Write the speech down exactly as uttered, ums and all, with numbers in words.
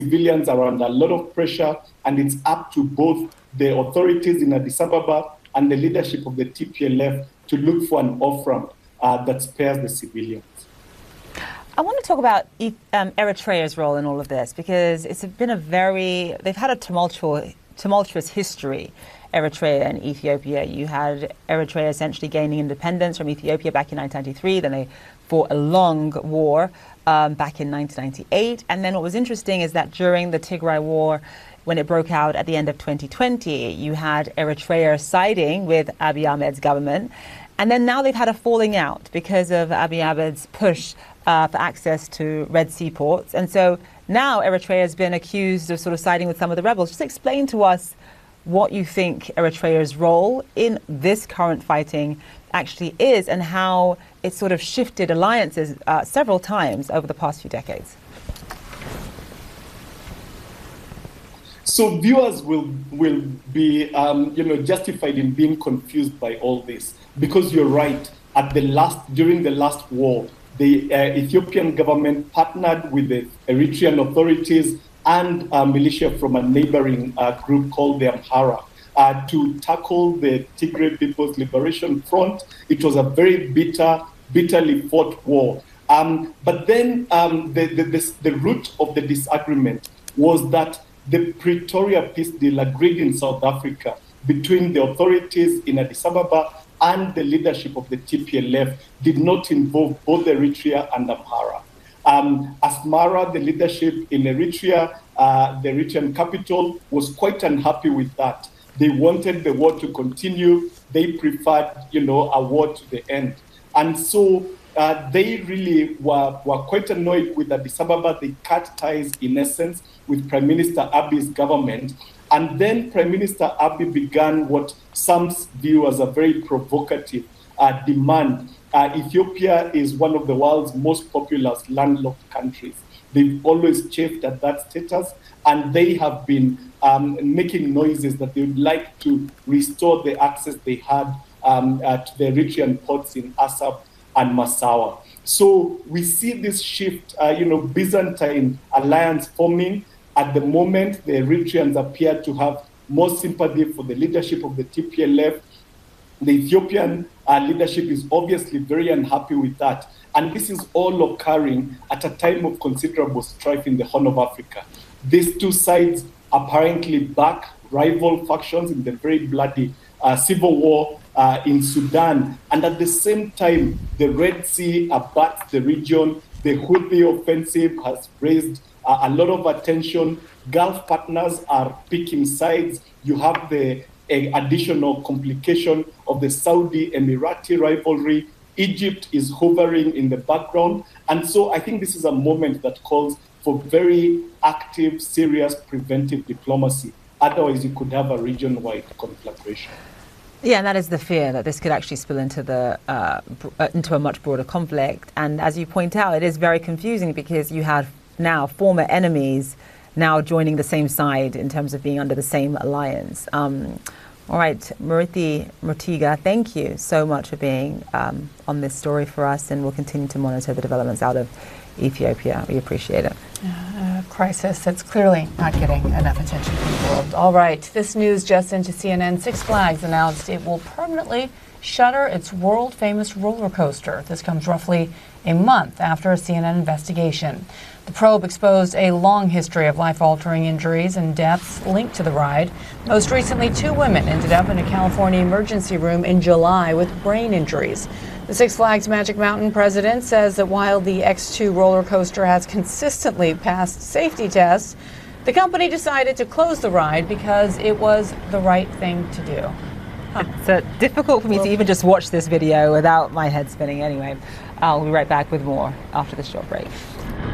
civilians are under a lot of pressure, and it's up to both the authorities in Addis Ababa and the leadership of the T P L F to look for an off-ramp uh, that spares the civilians. I want to talk about um, Eritrea's role in all of this, because it's been a very, they've had a tumultuous, tumultuous history, Eritrea and Ethiopia. You had Eritrea essentially gaining independence from Ethiopia back in nineteen ninety-three, then they fought a long war um, back in nineteen ninety-eight. And then what was interesting is that during the Tigray War, when it broke out at the end of twenty twenty, you had Eritrea siding with Abiy Ahmed's government. And then now they've had a falling out because of Abiy Ahmed's push uh, for access to Red Sea ports. And so now Eritrea has been accused of sort of siding with some of the rebels. Just explain to us what you think Eritrea's role in this current fighting actually is, and how it's sort of shifted alliances uh, several times over the past few decades. So viewers will will be um, you know, justified in being confused by all this, because you're right. At the last during the last war, the uh, Ethiopian government partnered with the Eritrean authorities and uh, militia from a neighboring uh, group called the Amhara uh, to tackle the Tigray People's Liberation Front. It was a very bitter, bitterly fought war. Um, but then um, the, the, the, the root of the disagreement was that the Pretoria peace deal agreed in South Africa between the authorities in Addis Ababa and the leadership of the T P L F did not involve both Eritrea and Amhara. Um, Asmara, the leadership in Eritrea, uh, the Eritrean capital, was quite unhappy with that. They wanted the war to continue. They preferred, you know, a war to the end. And so uh, they really were, were quite annoyed with Addis Ababa. They cut ties, in essence, with Prime Minister Abiy's government. And then Prime Minister Abiy began what some view as a very provocative uh, demand. Uh, Ethiopia is one of the world's most populous landlocked countries. They've always chafed at that status, and they have been um, making noises that they would like to restore the access they had um, uh, to the Eritrean ports in Assab and Massawa. So we see this shift, uh, you know, Byzantine alliance forming. At the moment, the Eritreans appear to have more sympathy for the leadership of the T P L F. The Ethiopian uh, leadership is obviously very unhappy with that. And this is all occurring at a time of considerable strife in the Horn of Africa. These two sides apparently back rival factions in the very bloody uh, civil war uh, in Sudan. And at the same time, the Red Sea abuts the region. The Houthi offensive has raised uh, a lot of attention. Gulf partners are picking sides. You have the additional complication of the Saudi Emirati rivalry. Egypt is hovering in the background. And so I think this is a moment that calls for very active, serious, preventive diplomacy. Otherwise, you could have a region-wide conflagration. Yeah, and that is the fear, that this could actually spill into the uh, into a much broader conflict. And as you point out, it is very confusing because you have now former enemies now joining the same side in terms of being under the same alliance. Um, all right, Murithi Mutiga, thank you so much for being um, on this story for us, and we'll continue to monitor the developments out of Ethiopia. We appreciate it. Uh, crisis that's clearly not getting enough attention from the world. All right, this news just into C N N. Six Flags announced it will permanently shutter its world-famous roller coaster. This comes roughly a month after a C N N investigation. The probe exposed a long history of life-altering injuries and deaths linked to the ride. Most recently, two women ended up in a California emergency room in July with brain injuries. The Six Flags Magic Mountain president says that while the X two roller coaster has consistently passed safety tests, the company decided to close the ride because it was the right thing to do. Huh. It's uh, difficult for me well, to even just watch this video without my head spinning anyway. I'll be right back with more after this short break.